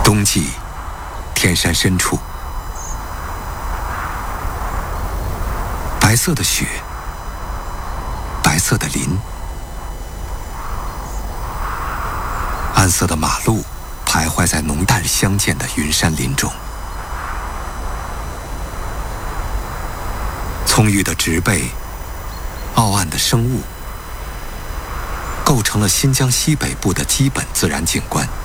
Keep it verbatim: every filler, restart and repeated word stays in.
冬季，天山深处，白色的雪，白色的林，暗色的马路徘徊在浓淡相间的云山林中。葱郁的植被，傲岸的生物，构成了新疆西北部的基本自然景观。